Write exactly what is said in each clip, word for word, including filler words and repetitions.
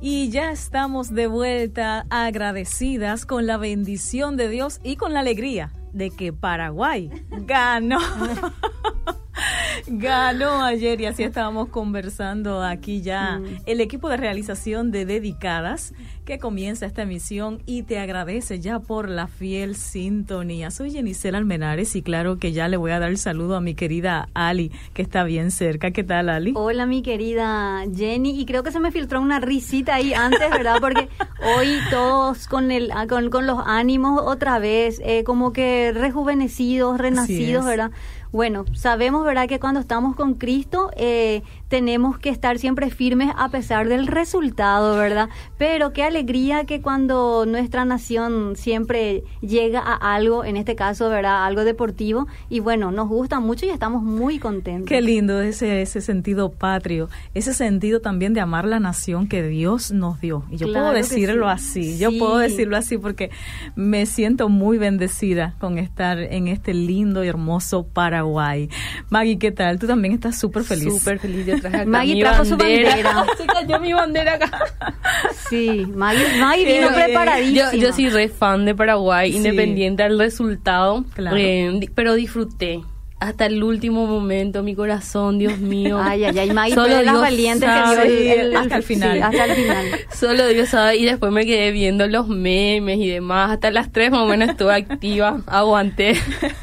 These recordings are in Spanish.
Y ya estamos de vuelta, agradecidas con la bendición de Dios y con la alegría de que Paraguay ganó. Ganó ayer y así estábamos conversando aquí ya mm. el equipo de realización de Dedicadas que comienza esta emisión y te agradece ya por la fiel sintonía. Soy Yenicela Almenares y claro que ya le voy a dar el saludo a mi querida Ali, que está bien cerca. ¿Qué tal, Ali? Hola, mi querida Jenny, y creo que se me filtró una risita ahí antes, ¿verdad? Porque hoy todos con el con, con los ánimos otra vez, eh, como que rejuvenecidos, renacidos, ¿verdad? Bueno, sabemos, ¿verdad?, que cuando estamos con Cristo eh, tenemos que estar siempre firmes a pesar del resultado, ¿verdad? Pero qué alegría que cuando nuestra nación siempre llega a algo, en este caso, ¿verdad?, algo deportivo, y bueno, nos gusta mucho y estamos muy contentos. Qué lindo ese ese sentido patrio, ese sentido también de amar la nación que Dios nos dio. Y yo claro puedo decirlo sí. así, yo sí. puedo decirlo así porque me siento muy bendecida con estar en este lindo y hermoso Paraguay. Maggie, ¿qué tal? Tú también estás súper feliz. Súper feliz. Yo traje acá Maggie mi trajo bandera. su bandera. Se cayó mi bandera acá. Sí, Maggie, Maggie vino preparadísima. Yo, yo soy re fan de Paraguay, sí. independiente del resultado, claro. eh, pero disfruté. Hasta el último momento, mi corazón, Dios mío. Ay, ay, ay, Maggie solo fue de Dios las valientes sabe, que dio el, el, hasta el final. Sí, hasta el final. Solo Dios sabe, y después me quedé viendo los memes y demás. Hasta las tres más o menos estuve activa, aguanté.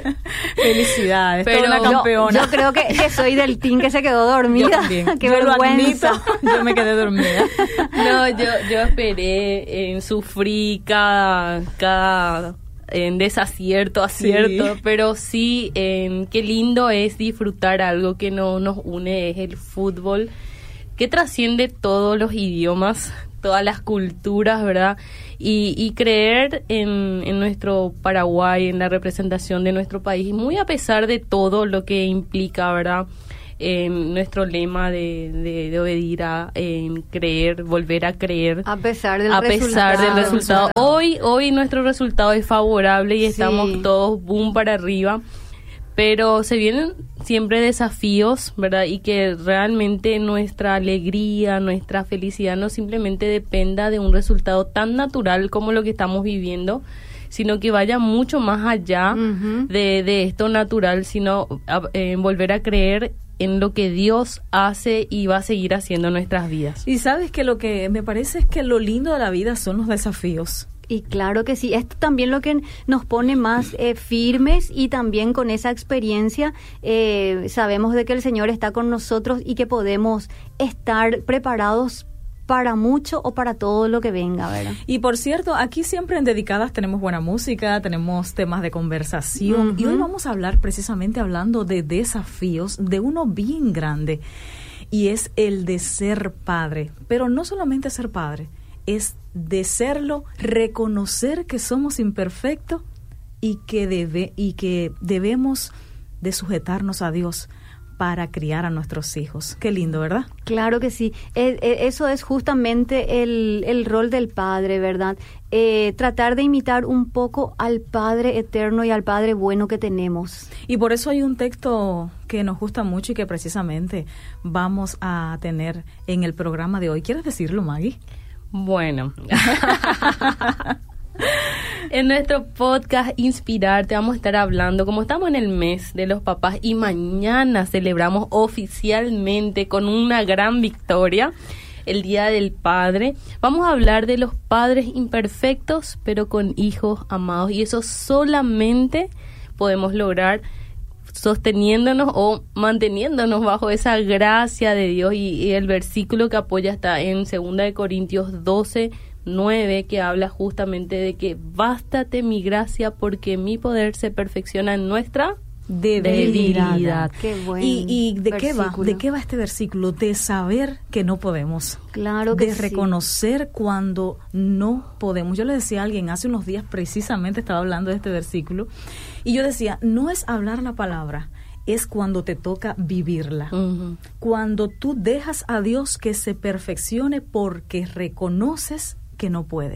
Felicidades, pero toda una campeona. Yo, yo creo que, que soy del team que se quedó dormida. Yo también. Qué yo vergüenza. Lo admito, yo me quedé dormida. No, yo, yo esperé, en sufrí cada... cada en desacierto, acierto, sí. pero sí, eh, qué lindo es disfrutar algo que no nos une, es el fútbol, que trasciende todos los idiomas, todas las culturas, ¿verdad? Y, y creer en, en nuestro Paraguay, en la representación de nuestro país, muy a pesar de todo lo que implica, ¿verdad? En nuestro lema de, de, de obedir a en creer, volver a creer a pesar del a resultado. pesar del resultado. Hoy hoy nuestro resultado es favorable y sí. estamos todos boom para arriba, pero se vienen siempre desafíos, ¿verdad? Y que realmente nuestra alegría, nuestra felicidad no simplemente dependa de un resultado tan natural como lo que estamos viviendo, sino que vaya mucho más allá uh-huh. de, de esto natural, sino a, eh, volver a creer en lo que Dios hace y va a seguir haciendo en nuestras vidas. Y sabes que lo que me parece es que lo lindo de la vida son los desafíos. Y claro que sí, esto también lo que nos pone más eh, firmes, y también con esa experiencia eh, sabemos de que el Señor está con nosotros y que podemos estar preparados para mucho o para todo lo que venga, ¿verdad? Y por cierto, aquí siempre en Dedicadas tenemos buena música, tenemos temas de conversación, uh-huh. y hoy vamos a hablar precisamente hablando de desafíos, de uno bien grande, y es el de ser padre, pero no solamente ser padre, es de serlo, reconocer que somos imperfectos y que debe y que debemos de sujetarnos a Dios para criar a nuestros hijos. Qué lindo, ¿verdad? Claro que sí. Eh, eh, eso es justamente el, el rol del Padre, ¿verdad? Eh, tratar de imitar un poco al Padre eterno y al Padre bueno que tenemos. Y por eso hay un texto que nos gusta mucho y que precisamente vamos a tener en el programa de hoy. ¿Quieres decirlo, Maggie? Bueno. En nuestro podcast Inspirarte vamos a estar hablando, como estamos en el mes de los papás y mañana celebramos oficialmente con una gran victoria el Día del Padre, vamos a hablar de los padres imperfectos pero con hijos amados, y eso solamente podemos lograr sosteniéndonos o manteniéndonos bajo esa gracia de Dios, y, y el versículo que apoya está en segunda de Corintios doce nueve, que habla justamente de que bástate mi gracia porque mi poder se perfecciona en nuestra debilidad. debilidad. Qué buen ¿Y, y de versículo. qué va? ¿De qué va este versículo? De saber que no podemos. Claro que de sí. reconocer cuando no podemos. Yo le decía a alguien hace unos días, precisamente estaba hablando de este versículo, y yo decía, no es hablar la palabra, es cuando te toca vivirla. Uh-huh. Cuando tú dejas a Dios que se perfeccione porque reconoces que no puedes,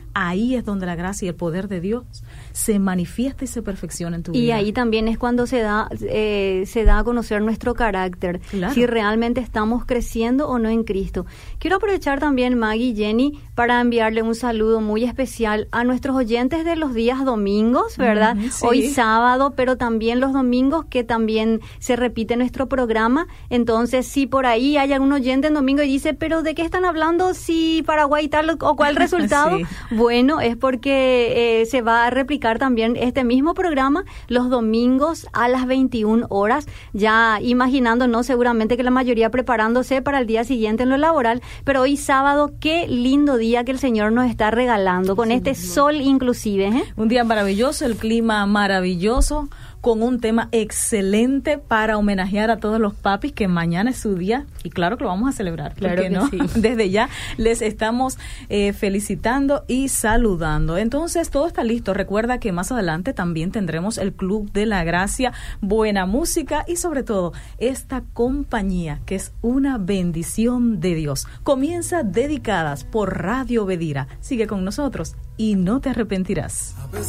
ahí es donde la gracia y el poder de Dios se manifiesta y se perfecciona en tu vida. Y ahí también es cuando se da eh, se da a conocer nuestro carácter, claro. Si realmente estamos creciendo o no en Cristo. Quiero aprovechar también, Maggie y Jenny, para enviarle un saludo muy especial a nuestros oyentes de los días domingos, ¿verdad? Mm, sí. Hoy sábado, pero también los domingos, que también se repite nuestro programa. Entonces, si por ahí hay algún oyente en domingo y dice, pero ¿de qué están hablando si Paraguay tal o cual resultado? Sí. Bueno, es porque eh, se va a replicar también este mismo programa los domingos a las veintiuna horas, ya imaginándonos seguramente que la mayoría preparándose para el día siguiente en lo laboral, pero hoy sábado, qué lindo día que el Señor nos está regalando, con sí, este sí. sol inclusive. ¿eh? Un día maravilloso, el clima maravilloso, con un tema excelente para homenajear a todos los papis, que mañana es su día, y claro que lo vamos a celebrar, claro que no, sí. Desde ya les estamos eh, felicitando y saludando. Entonces, todo está listo. Recuerda que más adelante también tendremos el Club de la Gracia, buena música y sobre todo esta compañía que es una bendición de Dios. Comienza Dedicadas por Radio Bedira. Sigue con nosotros y no te arrepentirás.